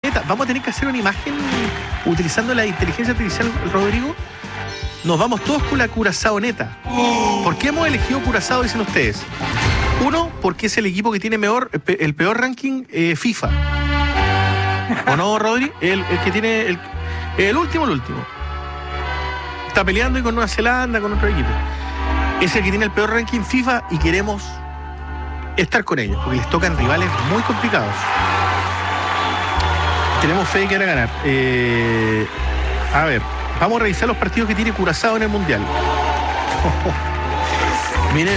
Neta, vamos a tener que hacer una imagen utilizando la inteligencia artificial, Rodrigo. Nos vamos todos con la Curazao Neta. ¿Por qué hemos elegido Curazao, dicen ustedes? Uno, porque es el equipo que tiene el peor ranking FIFA. ¿O no, Rodri? El que tiene el último. Está peleando y con Nueva Zelanda, con otro equipo. Es el que tiene el peor ranking FIFA y queremos estar con ellos, porque les tocan rivales muy complicados. Tenemos fe de que van a ganar. A ver, vamos a revisar los partidos que tiene Curazao en el Mundial. Miren,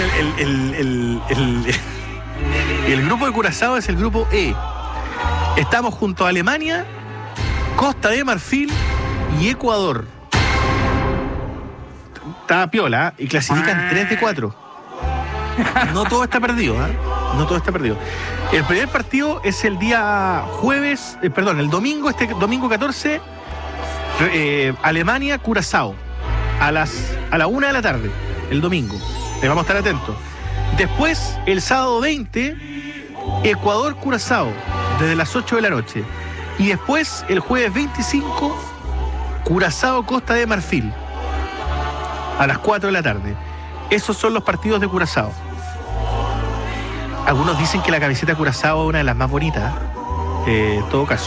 el grupo de Curazao es el grupo E. Estamos junto a Alemania, Costa de Marfil y Ecuador. Está piola, y clasifican 3 de 4. No todo está perdido, ¿eh? No todo está perdido. El primer partido es el día el domingo, este domingo 14, Alemania-Curazao, a la 1 de la tarde, el domingo. Vamos a estar atentos. Después, el sábado 20, Ecuador-Curazao, desde las 8 de la noche. Y después, el jueves 25, Curazao-Costa de Marfil, a las 4 de la tarde. Esos son los partidos de Curazao. Algunos dicen que la camiseta de Curazao es una de las más bonitas, en todo caso.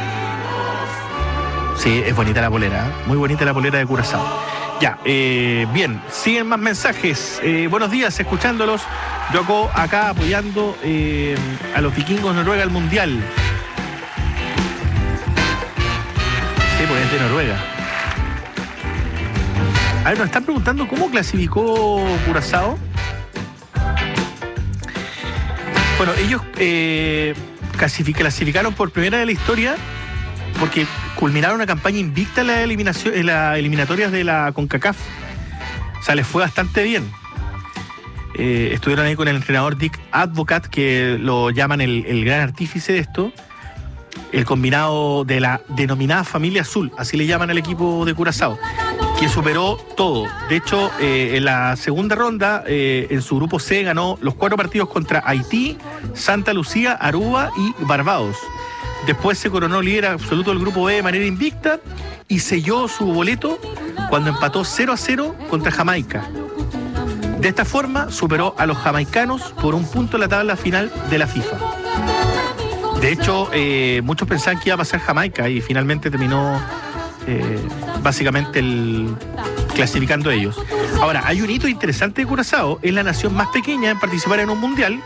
Sí, es bonita la polera, ¿eh? Muy bonita la polera de Curazao. Ya, bien, siguen más mensajes. Buenos días, escuchándolos. Yo acá apoyando a los vikingos Noruega al Mundial. Sí, pues es de Noruega. A ver, nos están preguntando cómo clasificó Curazao. Bueno, ellos clasificaron por primera vez en la historia porque culminaron una campaña invicta en las eliminatorias de la CONCACAF. O sea, les fue bastante bien. Estuvieron ahí con el entrenador Dick Advocat, que lo llaman el gran artífice de esto. El combinado de la denominada Familia Azul, así le llaman al equipo de Curazao, que superó todo. De hecho, en la segunda ronda, en su grupo C, ganó los 4 partidos contra Haití, Santa Lucía, Aruba y Barbados. Después se coronó líder absoluto del grupo B de manera invicta y selló su boleto cuando empató 0-0 contra Jamaica. De esta forma, superó a los jamaicanos por un punto en la tabla final de la FIFA. De hecho, muchos pensaban que iba a pasar Jamaica y finalmente terminó básicamente clasificando ellos. Ahora, hay un hito interesante de Curazao. Es la nación más pequeña en participar en un mundial,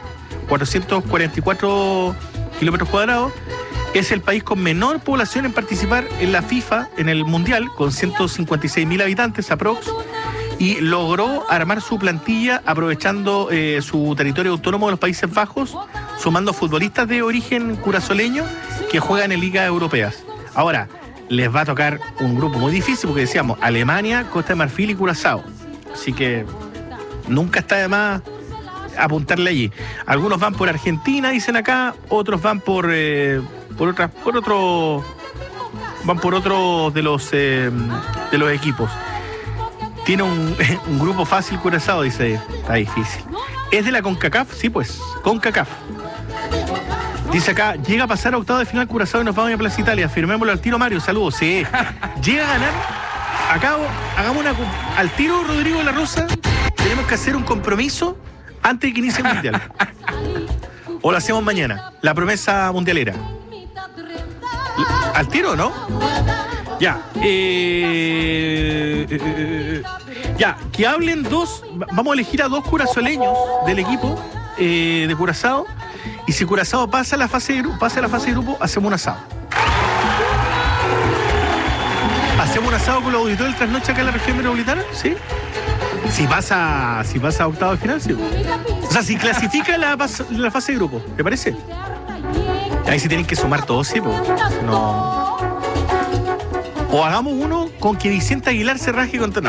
444 kilómetros cuadrados. Es el país con menor población en participar en la FIFA, en el mundial, con 156.000 habitantes aprox. Y logró armar su plantilla aprovechando su territorio autónomo de los Países Bajos, sumando futbolistas de origen curazoleño que juegan en ligas europeas. Ahora, les va a tocar un grupo muy difícil porque decíamos Alemania, Costa de Marfil y Curazao. Así que nunca está de más apuntarle allí. Algunos van por Argentina, dicen acá, otros van por otro de los equipos. Tiene un grupo fácil Curazao, dice. Está difícil. ¿Es de la CONCACAF? Sí, pues, CONCACAF. Dice acá, llega a pasar a octavo de final Curazao y nos vamos a Plaza Italia. Firmémoslo al tiro, Mario. Saludos. Sí. Llega a ganar. Acá hagamos al tiro, Rodrigo de la Rosa. Tenemos que hacer un compromiso antes de que inicie el mundial. O lo hacemos mañana. La promesa mundialera. ¿Al tiro, no? Ya. Ya, que hablen dos. Vamos a elegir a 2 curazoleños del equipo de Curazao. Y si Curazao pasa a la fase de grupo, hacemos un asado. ¿Hacemos un asado con los auditores del Trasnoche acá en la región metropolitana? ¿Sí? Si pasa a octavo de final, sí. O sea, si clasifica la fase de grupo, ¿te parece? Ahí sí tienen que sumar todos, sí, pues. No. O hagamos uno con que Vicente Aguilar se raje contra.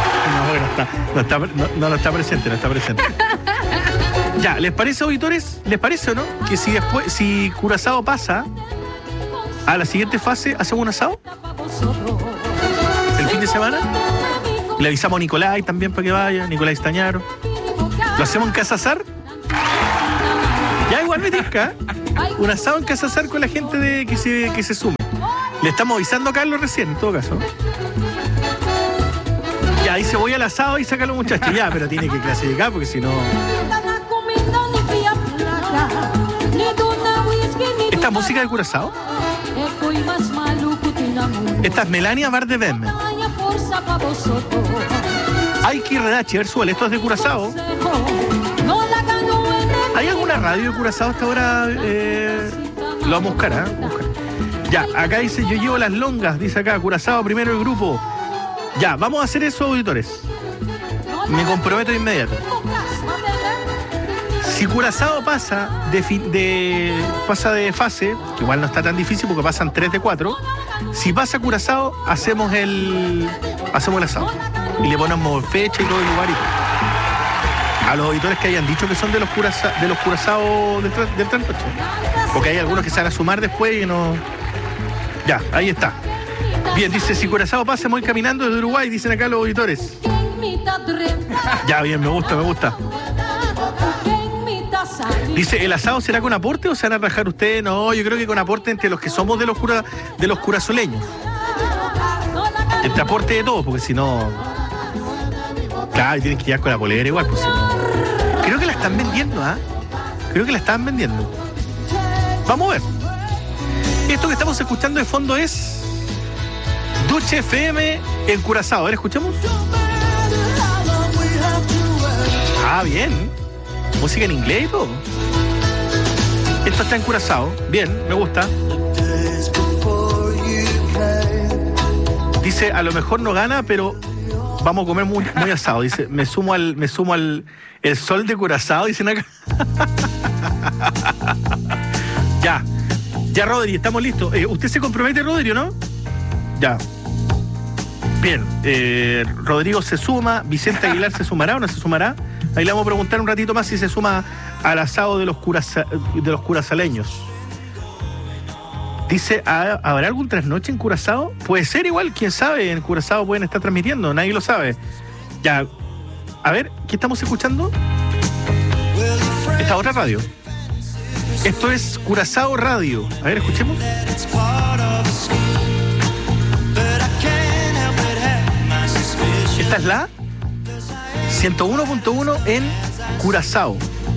No está presente. Ya, ¿les parece, auditores? ¿Les parece o no? Que si Curazao pasa a la siguiente fase, ¿hacemos un asado? ¿El fin de semana? Le avisamos a Nicolai también para que vaya, Nicolai Stañaro. ¿Lo hacemos en Casa Azar? Ya igual me tinca. Un asado en Casa Azar con la gente que se sume. Le estamos avisando a Carlos recién, en todo caso. Ya, dice, voy al asado y saca a los muchachos. Ya, pero tiene que clasificar porque si no... ¿Esta música de Curazao? Esta es Melania Bardem. Ay, qué redache, a ver, súbale, esto es de Curazao. ¿Hay alguna radio de Curazao hasta ahora? Lo vamos a buscar, ¿eh? Ya, acá dice, yo llevo las longas, dice acá, Curazao primero el grupo. Ya, vamos a hacer eso, auditores. Me comprometo de inmediato. Si Curazao pasa de fase, que igual no está tan difícil porque pasan 3 de 4, si pasa Curazao, hacemos el asado. Y le ponemos fecha y todo el lugar y todo. A los auditores que hayan dicho que son de los Curazao del trasnoche. Porque hay algunos que se van a sumar después y no... Ya, ahí está. Bien, dice, si Curazao pasa, voy caminando desde Uruguay, dicen acá los auditores. Ya, bien, me gusta. Dice, ¿el asado será con aporte o se van a rajar ustedes? No, yo creo que con aporte entre los que somos de los curazoleños. Entre aporte de todo, porque si no... Claro, tienen que llegar con la polera igual, pues si no... Creo que la están vendiendo, ¿ah? Creo que la están vendiendo. Vamos a ver. Esto que estamos escuchando de fondo es Duche FM en Curazao. A ver, ¿escuchamos? Ah, bien. Música en inglés y todo. Esto está en Curazao. Bien, me gusta. Dice, a lo mejor no gana, pero vamos a comer muy asado. Dice, me sumo al el sol de Curazao, dicen acá. Ya, Rodri, estamos listos. ¿Usted se compromete, Rodri, o no? Ya. Bien, Rodrigo se suma, Vicente Aguilar se sumará o no se sumará. Ahí le vamos a preguntar un ratito más si se suma al asado de los curazaleños. Dice, ¿habrá algún trasnoche en Curazao? Puede ser igual, quién sabe, en Curazao pueden estar transmitiendo, nadie lo sabe. Ya, a ver, ¿qué estamos escuchando? Esta otra radio. Esto es Curazao Radio. A ver, escuchemos. Esta es la 101.1 en Curazao.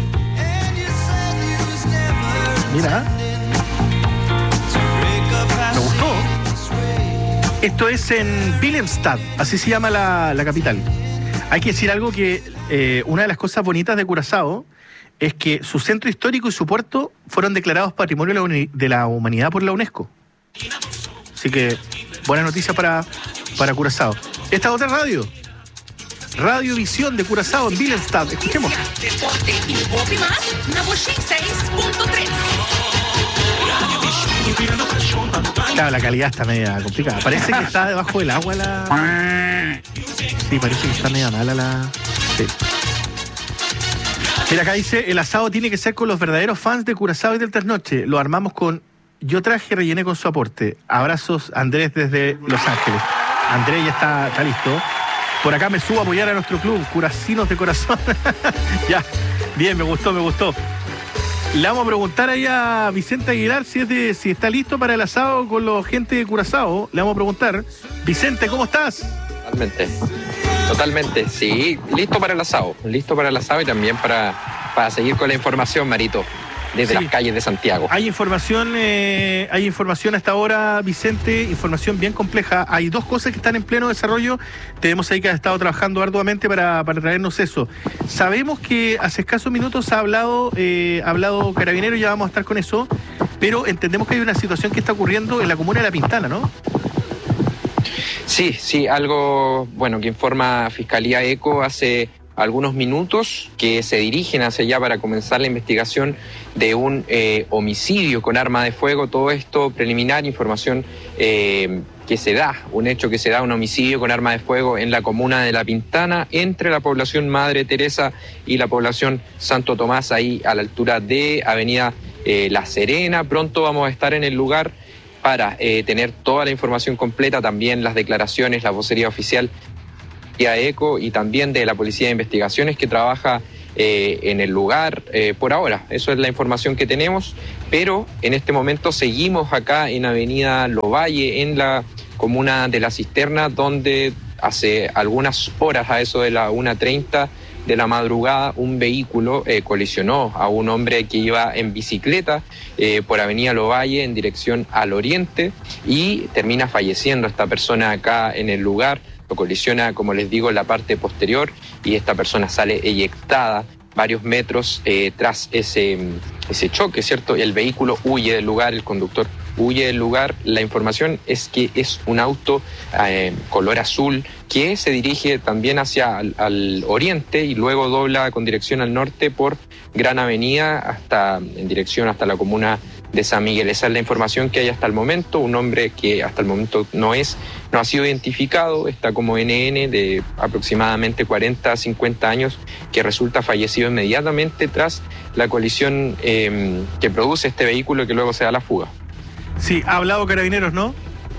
Mira. Me gustó. Esto es en Wilhelmstad, así se llama la capital. Hay que decir algo que una de las cosas bonitas de Curazao es que su centro histórico y su puerto fueron declarados Patrimonio de la Humanidad por la UNESCO. Así que buena noticia para Curazao. Esta otra radio. Radio Visión de Curazao en Wilhelmstad. Escuchemos. Deporte y pop más, Nabushi 6.3. Claro, la calidad está media complicada. Parece que está debajo del agua la... Sí, parece que está media mala la... Sí. Mira, acá dice, el asado tiene que ser con los verdaderos fans de Curazao y del trasnoche. Lo armamos con... Yo traje, rellené con su aporte. Abrazos, Andrés, desde Los Ángeles. Andrés ya está listo. Por acá me subo a apoyar a nuestro club, Curacinos de Corazón. Ya, bien, me gustó. Le vamos a preguntar ahí a Vicente Aguilar si está listo para el asado con la gente de Curazao. Le vamos a preguntar. Vicente, ¿cómo estás? Totalmente, sí, listo para el asado y también para seguir con la información, Marito, desde las calles de Santiago. Hay información hasta ahora, Vicente, información bien compleja. Hay dos cosas que están en pleno desarrollo. Tenemos ahí que ha estado trabajando arduamente para traernos eso. Sabemos que hace escasos minutos ha hablado Carabinero, ya vamos a estar con eso, pero entendemos que hay una situación que está ocurriendo en la comuna de La Pintana, ¿no? Sí, algo bueno que informa Fiscalía ECO hace algunos minutos, que se dirigen hacia allá para comenzar la investigación de un homicidio con arma de fuego. Todo esto preliminar, información que se da, un hecho que se da, un homicidio con arma de fuego en la comuna de La Pintana, entre la población Madre Teresa y la población Santo Tomás, ahí a la altura de Avenida La Serena. Pronto vamos a estar en el lugar para tener toda la información completa, también las declaraciones, la vocería oficial de ECO y también de la Policía de Investigaciones que trabaja en el lugar por ahora. Eso es la información que tenemos, pero en este momento seguimos acá en Avenida Lovalle, en la comuna de La Cisterna, donde hace algunas horas, a eso de la 1:30 de la madrugada, un vehículo colisionó a un hombre que iba en bicicleta por Avenida Lovalle en dirección al oriente y termina falleciendo esta persona acá en el lugar. Lo colisiona, como les digo, en la parte posterior y esta persona sale eyectada varios metros tras ese choque, ¿cierto? El vehículo huye del lugar, el conductor huye del lugar. La información es que es un auto color azul que se dirige también hacia al oriente y luego dobla con dirección al norte por Gran Avenida en dirección hasta la comuna de San Miguel. Esa es la información que hay hasta el momento. Un hombre que hasta el momento no ha sido identificado, está como NN, de aproximadamente 40 a 50 años, que resulta fallecido inmediatamente tras la colisión que produce este vehículo que luego se da a la fuga. Sí, ha hablado Carabineros, ¿no?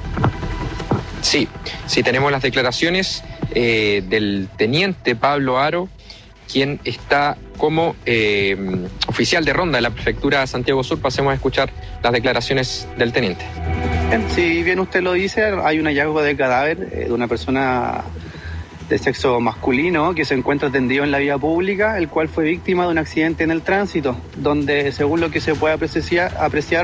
Sí, tenemos las declaraciones del teniente Pablo Aro, quien está como oficial de ronda de la prefectura de Santiago Sur. Pasemos a escuchar las declaraciones del teniente. Si bien usted lo dice, hay un hallazgo de cadáver de una persona de sexo masculino que se encuentra tendido en la vía pública, el cual fue víctima de un accidente en el tránsito, donde según lo que se puede apreciar,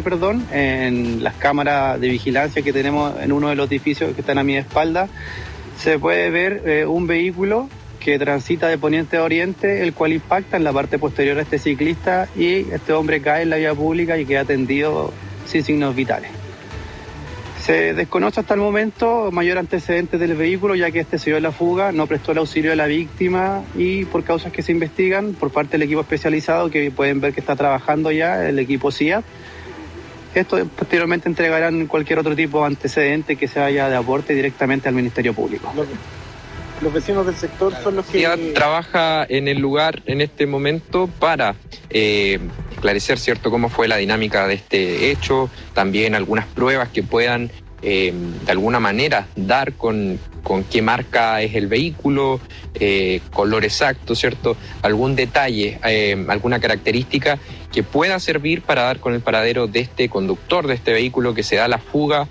en las cámaras de vigilancia que tenemos en uno de los edificios que están a mi espalda, se puede ver un vehículo que transita de poniente a oriente, el cual impacta en la parte posterior a este ciclista y este hombre cae en la vía pública y queda tendido sin signos vitales. Se desconoce hasta el momento mayor antecedente del vehículo, ya que este se dio en la fuga, no prestó el auxilio de la víctima y por causas que se investigan por parte del equipo especializado, que pueden ver que está trabajando ya el equipo CIA. Esto posteriormente entregarán cualquier otro tipo de antecedente que se haya de aporte directamente al Ministerio Público. Los vecinos del sector son los que... CIA trabaja en el lugar en este momento para esclarecer, ¿cierto?, cómo fue la dinámica de este hecho, también algunas pruebas que puedan de alguna manera dar con qué marca es el vehículo, color exacto, ¿cierto?, algún detalle, alguna característica que pueda servir para dar con el paradero de este conductor de este vehículo que se da la fuga.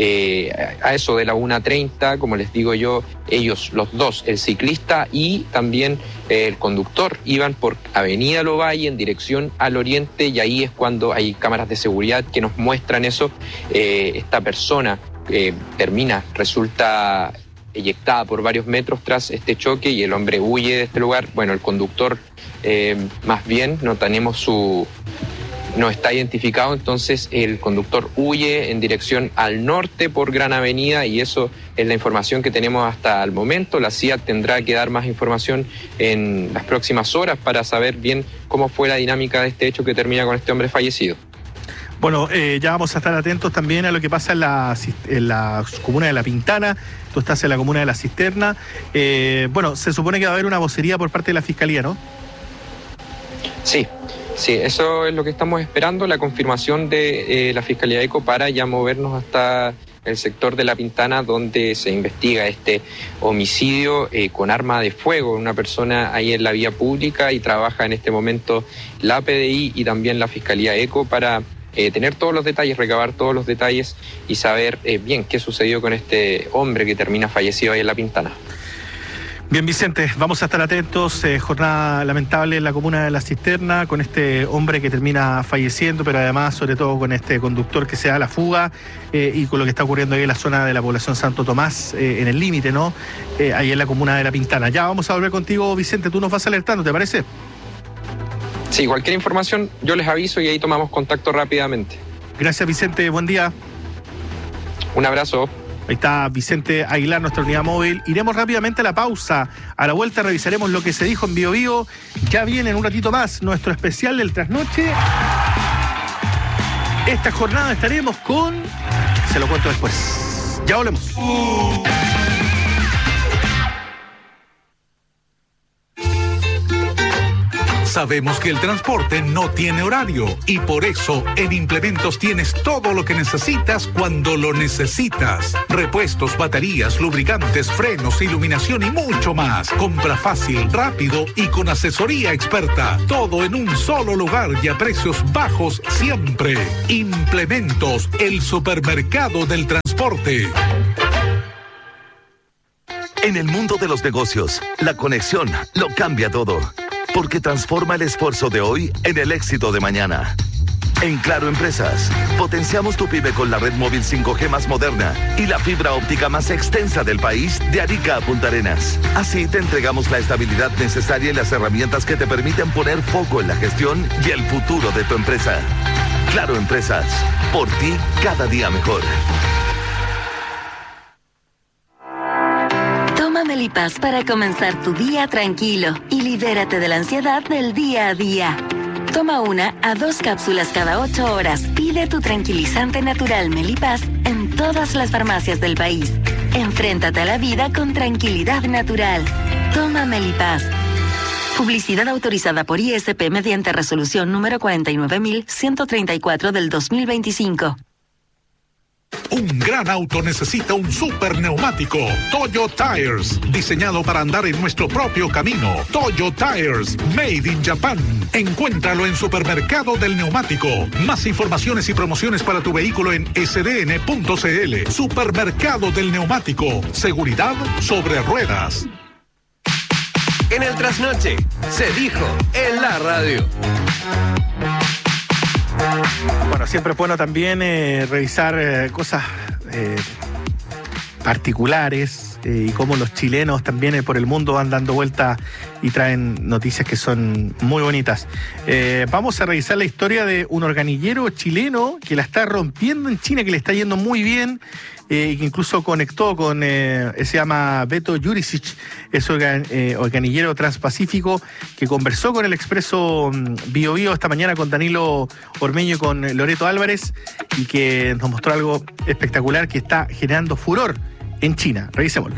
A eso de la 1:30, como les digo yo, ellos, los dos, el ciclista y también el conductor, iban por Avenida Lovalle en dirección al oriente y ahí es cuando hay cámaras de seguridad que nos muestran eso. Esta persona resulta eyectada por varios metros tras este choque y el hombre huye de este lugar. Bueno, el conductor más bien no está identificado, entonces el conductor huye en dirección al norte por Gran Avenida y eso es la información que tenemos hasta el momento. La CIA tendrá que dar más información en las próximas horas para saber bien cómo fue la dinámica de este hecho que termina con este hombre fallecido. Bueno, ya vamos a estar atentos también a lo que pasa en la comuna de La Pintana. Tú estás en la comuna de La Cisterna. Bueno, se supone que va a haber una vocería por parte de la Fiscalía, ¿no? Sí, eso es lo que estamos esperando, la confirmación de la Fiscalía ECO para ya movernos hasta el sector de La Pintana, donde se investiga este homicidio con arma de fuego. Una persona ahí en la vía pública y trabaja en este momento la PDI y también la Fiscalía ECO para tener todos los detalles, recabar todos los detalles y saber bien qué sucedió con este hombre que termina fallecido ahí en La Pintana. Bien, Vicente, vamos a estar atentos. Jornada lamentable en la comuna de La Cisterna, con este hombre que termina falleciendo, pero además, sobre todo, con este conductor que se da la fuga y con lo que está ocurriendo ahí en la zona de la población Santo Tomás, en el límite, ¿no? Ahí en la comuna de La Pintana. Ya vamos a volver contigo, Vicente, tú nos vas alertando, ¿te parece? Sí, cualquier información yo les aviso y ahí tomamos contacto rápidamente. Gracias, Vicente, buen día. Un abrazo. Ahí está Vicente Aguilar, nuestra unidad móvil. Iremos rápidamente a la pausa. A la vuelta revisaremos lo que se dijo en Bio Bio. Ya viene en un ratito más nuestro especial del trasnoche. Esta jornada estaremos con... Se lo cuento después. Ya volvemos. Sabemos que el transporte no tiene horario y por eso en Implementos tienes todo lo que necesitas cuando lo necesitas. Repuestos, baterías, lubricantes, frenos, iluminación y mucho más. Compra fácil, rápido y con asesoría experta. Todo en un solo lugar y a precios bajos siempre. Implementos, el supermercado del transporte. En el mundo de los negocios, la conexión lo cambia todo, porque transforma el esfuerzo de hoy en el éxito de mañana. En Claro Empresas, potenciamos tu pyme con la red móvil 5G más moderna y la fibra óptica más extensa del país, de Arica a Punta Arenas. Así te entregamos la estabilidad necesaria y las herramientas que te permiten poner foco en la gestión y el futuro de tu empresa. Claro Empresas, por ti cada día mejor. Melipaz para comenzar tu día tranquilo y libérate de la ansiedad del día a día. Toma 1 a 2 cápsulas cada 8 horas. Pide tu tranquilizante natural Melipaz en todas las farmacias del país. Enfréntate a la vida con tranquilidad natural. Toma Melipaz. Publicidad autorizada por ISP mediante resolución número 49.134 del 2025. Un gran auto necesita un super neumático. Toyo Tires, diseñado para andar en nuestro propio camino. Toyo Tires, made in Japan. Encuéntralo en Supermercado del Neumático. Más informaciones y promociones para tu vehículo en sdn.cl. Supermercado del Neumático. Seguridad sobre ruedas. En el trasnoche, se dijo en la radio. Bueno, siempre es bueno también revisar cosas particulares y cómo los chilenos también por el mundo van dando vueltas y traen noticias que son muy bonitas. Vamos a revisar la historia de un organillero chileno que la está rompiendo en China, que le está yendo muy bien y que incluso conectó con, se llama Beto Jurisic, es organillero transpacífico que conversó con el Expreso Bio Bio esta mañana con Danilo Ormeño y con Loreto Álvarez y que nos mostró algo espectacular que está generando furor en China. Revisémoslo.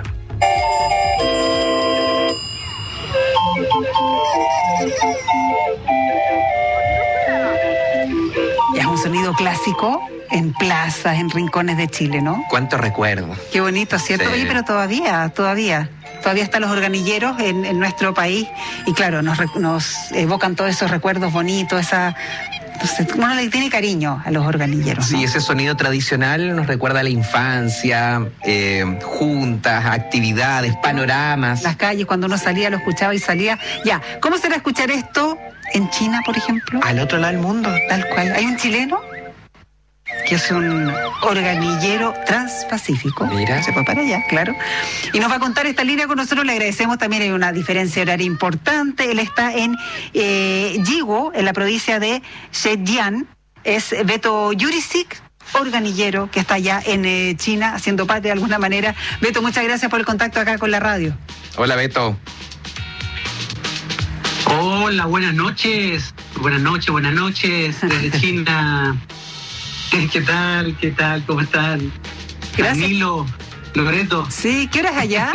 Es un sonido clásico en plazas, en rincones de Chile, ¿no? ¿Cuánto recuerdo? Qué bonito, ¿cierto? Sí. Oye, pero todavía están los organilleros en nuestro país y claro, nos evocan todos esos recuerdos bonitos, entonces, uno le tiene cariño a los organilleros, ¿no? Sí, ese sonido tradicional nos recuerda a la infancia, juntas, actividades, panoramas. Las calles, cuando uno salía, lo escuchaba y salía. Ya, ¿cómo será escuchar esto en China, por ejemplo? Al otro lado del mundo. Tal cual. Hay un chileno que es un organillero transpacífico. Mira. Se fue para allá, claro. Y nos va a contar esta línea con nosotros. Le agradecemos. También hay una diferencia horaria importante. Él está en Yiwu, en la provincia de Zhejiang. Es Beto Jurisic, organillero, que está allá en China, haciendo patria de alguna manera. Beto, muchas gracias por el contacto acá con la radio. Hola, Beto. Hola, buenas noches. Buenas noches desde China. ¿Qué tal? ¿Cómo están? Gracias. Danilo, Loreto. Sí, ¿qué hora es allá?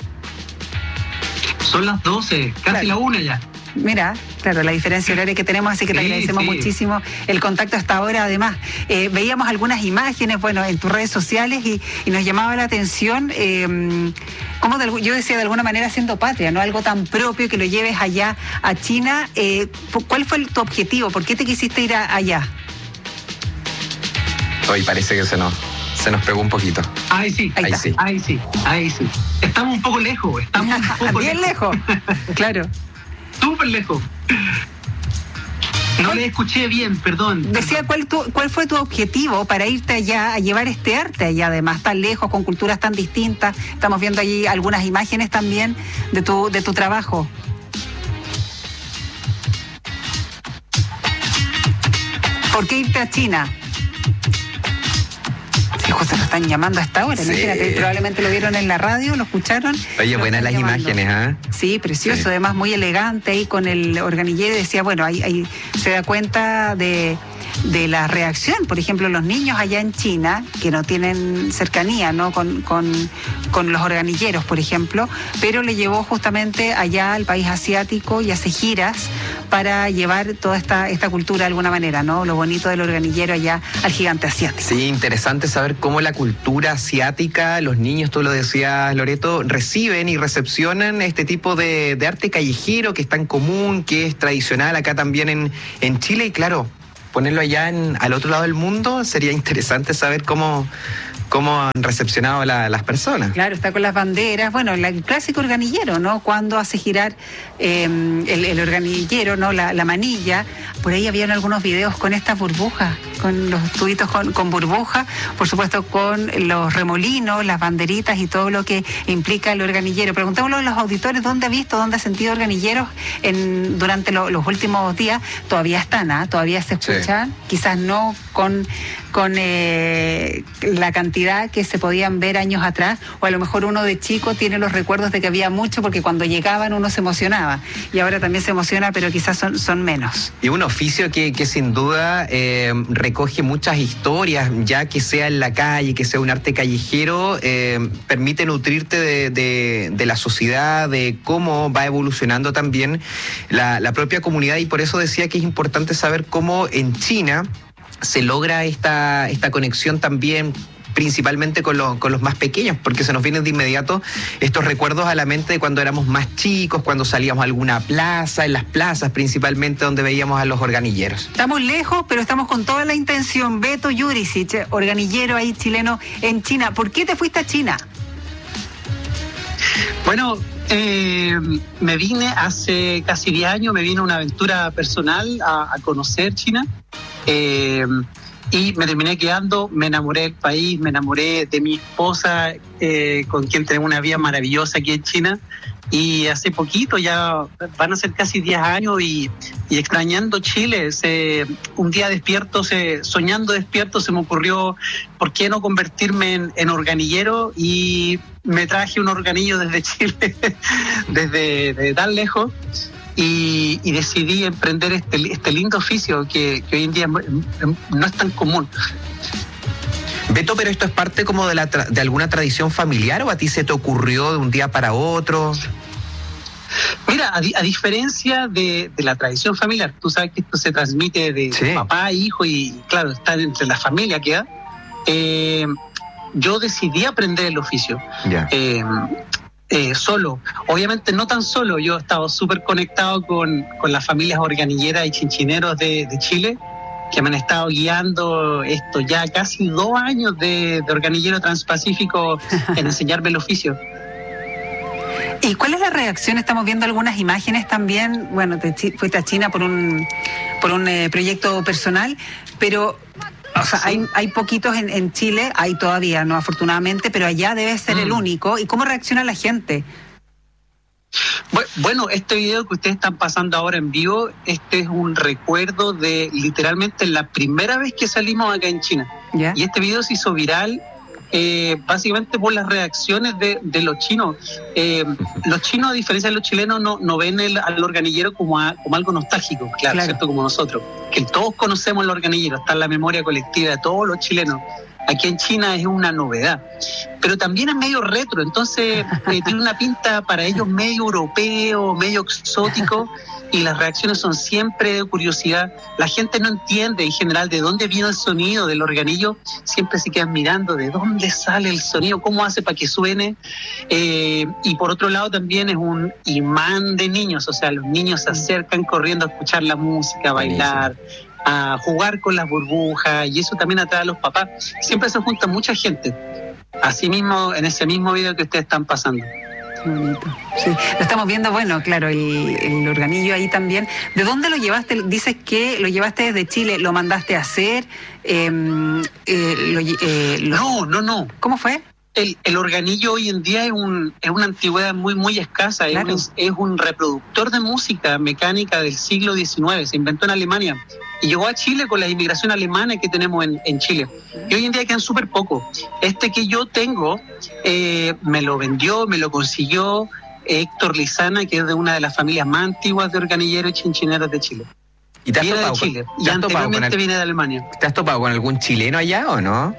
Son las 12, casi la 1 ya. Mira, claro, la diferencia horaria que tenemos, así que te agradecemos muchísimo el contacto hasta ahora. Además, veíamos algunas imágenes, bueno, en tus redes sociales y nos llamaba la atención cómo yo decía de alguna manera haciendo patria, ¿no? Algo tan propio que lo lleves allá a China. ¿Cuál fue tu objetivo? ¿Por qué te quisiste ir allá? Hoy parece que se nos pegó un poquito. Ahí sí. Estamos un poco lejos. Bien lejos. Claro. Súper lejos. No le escuché bien, perdón. Decía, ¿cuál fue tu objetivo para irte allá, a llevar este arte allá, además, tan lejos, con culturas tan distintas? Estamos viendo allí algunas imágenes también de tu trabajo. ¿Por qué irte a China? Justo lo están llamando a esta hora, imagínate, probablemente lo vieron en la radio, lo escucharon. Oye, buenas las imágenes, ¿ah? Sí, precioso, además muy elegante ahí con el organillero, decía, bueno, ahí se da cuenta de la reacción. Por ejemplo, los niños allá en China, que no tienen cercanía, ¿no?, con los organilleros, por ejemplo, pero le llevó justamente allá al país asiático y hace giras para llevar toda esta cultura de alguna manera, ¿no? Lo bonito del organillero allá al gigante asiático. Sí, interesante saber cómo la cultura asiática, los niños, tú lo decías, Loreto, reciben y recepcionan este tipo de arte callejero que es tan común, que es tradicional acá también en Chile, y claro, ponerlo allá al otro lado del mundo, sería interesante saber cómo han recepcionado las personas. Claro, está con las banderas, bueno, el clásico organillero, ¿no? Cuando hace girar el organillero, ¿no? La manilla, por ahí habían algunos videos con estas burbujas, con los tubitos con burbuja, por supuesto con los remolinos, las banderitas y todo lo que implica el organillero. Preguntémosle a los auditores dónde ha visto, dónde ha sentido organilleros durante los últimos días. Todavía están, todavía se escuchan, quizás no con la cantidad que se podían ver años atrás, o a lo mejor uno de chico tiene los recuerdos de que había mucho, porque cuando llegaban uno se emocionaba, y ahora también se emociona, pero quizás son menos. Y un oficio que sin duda recoge muchas historias, ya que sea en la calle, que sea un arte callejero, permite nutrirte de la sociedad, de cómo va evolucionando también la propia comunidad, y por eso decía que es importante saber cómo en China se logra esta conexión también, principalmente con los más pequeños, porque se nos vienen de inmediato estos recuerdos a la mente de cuando éramos más chicos, cuando salíamos a alguna plaza, en las plazas principalmente, donde veíamos a los organilleros. Estamos lejos, pero estamos con toda la intención. Beto Jurisic, organillero ahí chileno en China. ¿Por qué te fuiste a China? Bueno, me vine hace casi 10 años, me vine a una aventura personal a conocer China. Y me terminé quedando, me enamoré del país, me enamoré de mi esposa, con quien tenemos una vida maravillosa aquí en China. Y hace poquito, ya van a ser casi 10 años, y extrañando Chile, un día soñando despierto, se me ocurrió, ¿por qué no convertirme en organillero? Y me traje un organillo desde Chile, desde tan lejos. Y decidí emprender este lindo oficio que hoy en día no es tan común. Beto, pero esto es parte como de alguna tradición familiar, ¿o a ti se te ocurrió de un día para otro? Mira, a diferencia de la tradición familiar, tú sabes que esto se transmite de papá a hijo, y claro, está entre la familia que yo decidí aprender el oficio. Ya. Solo, obviamente no tan solo, yo he estado súper conectado con las familias organilleras y chinchineros de Chile, que me han estado guiando esto ya casi 2 años de organillero transpacífico en enseñarme el oficio. ¿Y cuál es la reacción? Estamos viendo algunas imágenes también. Bueno, fuiste a China por un proyecto personal, pero o sea, hay poquitos en Chile, hay todavía, no afortunadamente, pero allá debe ser el único. ¿Y cómo reacciona la gente? Bueno, este video que ustedes están pasando ahora en vivo, este es un recuerdo de literalmente la primera vez que salimos acá en China. ¿Ya? Y este video se hizo viral básicamente por las reacciones de los chinos. Los chinos, a diferencia de los chilenos, no ven al organillero como algo nostálgico, claro, ¿cierto? Como nosotros, que todos conocemos el organillero, está en la memoria colectiva de todos los chilenos. Aquí en China es una novedad, pero también es medio retro, entonces tiene una pinta para ellos medio europeo, medio exótico, y las reacciones son siempre de curiosidad. La gente no entiende en general de dónde viene el sonido del organillo, siempre se quedan mirando de dónde sale el sonido, cómo hace para que suene, y por otro lado también es un imán de niños, o sea, los niños se acercan corriendo a escuchar la música, a bailar, a jugar con las burbujas, y eso también atrae a los papás. Siempre se junta mucha gente, así mismo en ese mismo video que ustedes están pasando. Bonito. Sí, lo estamos viendo, bueno, claro, el organillo ahí también. ¿De dónde lo llevaste? Dices que lo llevaste desde Chile, ¿lo mandaste a hacer? No. ¿Cómo fue? El organillo hoy en día es una antigüedad muy, muy escasa. Claro. Es un reproductor de música mecánica del siglo XIX, se inventó en Alemania y llegó a Chile con la inmigración alemana que tenemos en Chile. Y hoy en día quedan súper poco. Este que yo tengo me lo vendió, me lo consiguió Héctor Lizana, que es de una de las familias más antiguas de organilleros y chinchineros de Chile. ¿Y te has viene de topado Chile. ¿te Y has topado anteriormente viene de Alemania. ¿Te has topado con algún chileno allá o no?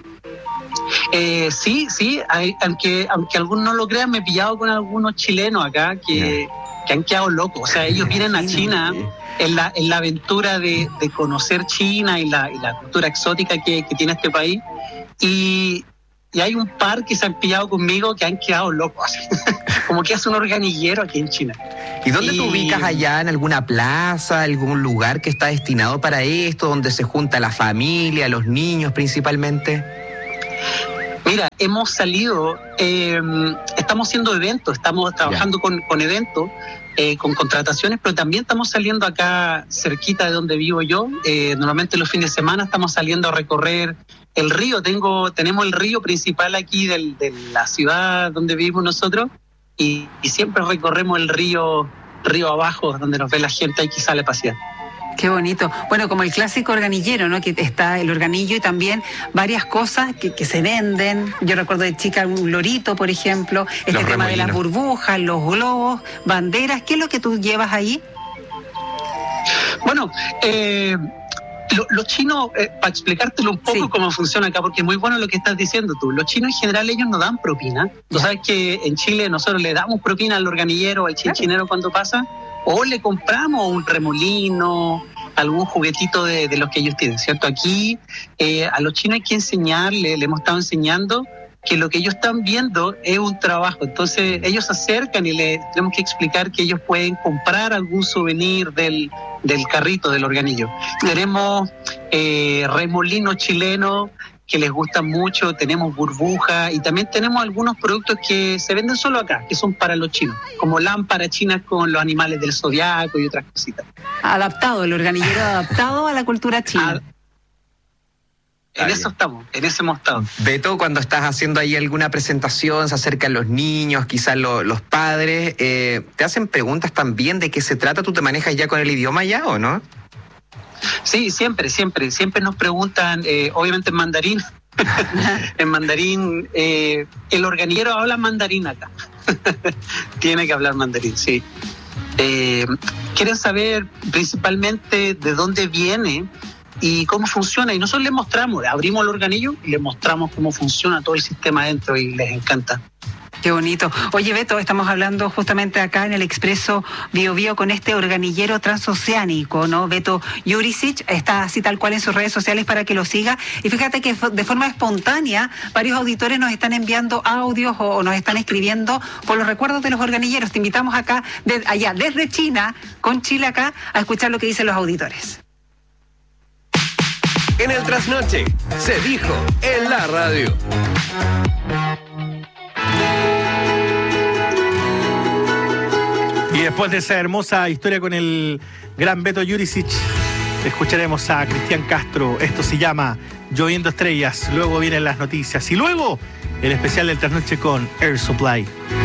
Sí, aunque algunos no lo crean, me he pillado con algunos chilenos acá que han quedado locos. O sea, ellos vienen a China en la aventura de conocer China y la cultura exótica que tiene este país. Y hay un par que se han pillado conmigo que han quedado locos. Como que hace un organillero aquí en China. ¿Y dónde te ubicas allá? ¿En alguna plaza, algún lugar que está destinado para esto, donde se junta la familia, los niños principalmente? Mira, hemos salido, estamos haciendo eventos, estamos trabajando con eventos, con contrataciones, pero también estamos saliendo acá cerquita de donde vivo yo. Normalmente los fines de semana estamos saliendo a recorrer el río. Tenemos el río principal aquí de la ciudad donde vivimos nosotros y siempre recorremos el río abajo, donde nos ve la gente y que sale a pasear. Qué bonito. Bueno, como el clásico organillero, ¿no? Que está el organillo y también varias cosas que se venden. Yo recuerdo de chica un lorito, por ejemplo, este tema de las burbujas, los globos, banderas. ¿Qué es lo que tú llevas ahí? Bueno, los chinos, para explicártelo un poco cómo funciona acá, porque es muy bueno lo que estás diciendo tú. Los chinos en general ellos no dan propina. Tú sabes que en Chile nosotros le damos propina al organillero, al chinchinero cuando pasa. O le compramos un remolino, algún juguetito de los que ellos tienen, ¿cierto? Aquí a los chinos hay que enseñarle, le hemos estado enseñando que lo que ellos están viendo es un trabajo. Entonces ellos se acercan y le tenemos que explicar que ellos pueden comprar algún souvenir del carrito, del organillo. Tenemos remolinos chilenos que les gustan mucho, tenemos burbujas y también tenemos algunos productos que se venden solo acá, que son para los chinos, como lámparas chinas con los animales del zodiaco y otras cositas. Adaptado, el organillero adaptado a la cultura china. En eso hemos estado. Beto, cuando estás haciendo ahí alguna presentación, se acercan los niños, quizás los padres, ¿te hacen preguntas también de qué se trata? ¿Tú te manejas ya con el idioma ya o no? Sí, siempre nos preguntan, obviamente en mandarín. En mandarín, el organillero habla mandarín acá. Tiene que hablar mandarín, sí. Quieren saber principalmente de dónde viene y cómo funciona. Y nosotros les mostramos, abrimos el organillo y les mostramos cómo funciona todo el sistema adentro y les encanta. Qué bonito. Oye, Beto, estamos hablando justamente acá en el Expreso Bio Bio con este organillero transoceánico, ¿no? Beto Jurisic está así tal cual en sus redes sociales para que lo siga. Y fíjate que de forma espontánea varios auditores nos están enviando audios o nos están escribiendo por los recuerdos de los organilleros. Te invitamos acá, allá, desde China, con Chile acá, a escuchar lo que dicen los auditores. En el trasnoche, se dijo en la radio. Y después de esa hermosa historia con el gran Beto Jurisic, escucharemos a Cristian Castro. Esto se llama Lloviendo Estrellas. Luego vienen las noticias. Y luego el especial del trasnoche con Air Supply.